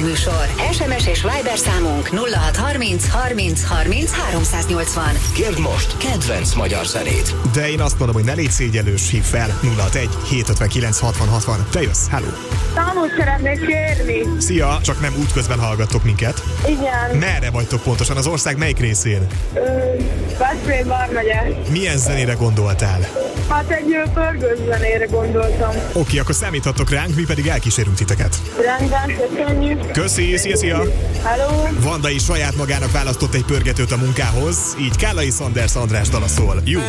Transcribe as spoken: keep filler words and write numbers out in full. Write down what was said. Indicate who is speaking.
Speaker 1: műsor. es em es és Viber számunk nulla hat harminc harminc harminc háromszáznyolcvan.
Speaker 2: Kérd most kedvenc magyar zenét.
Speaker 3: De én azt mondom, hogy ne légy szégyellős, hív fel nulla hatvanegy hétszázötvenkilenc hatvan hatvan. Te jössz, hello!
Speaker 4: Számot szeretnék kérni.
Speaker 3: Szia, csak nem útközben hallgattok minket.
Speaker 4: Igen.
Speaker 3: Merre vagytok pontosan? Az ország melyik részén?
Speaker 4: Veszprém vármegye.
Speaker 3: Milyen zenére gondoltál?
Speaker 4: Hát egy ö, pörgős zenére gondoltam.
Speaker 3: Oké, akkor számíthatok ránk, mi pedig elkísérünk titeket.
Speaker 4: Rendben, köszönjük.
Speaker 3: Köszi, szia, szia!
Speaker 4: Hello.
Speaker 3: Vanda is saját magának választott egy pörgetőt a munkához, így Kállai Sanders András dala szól. Jó!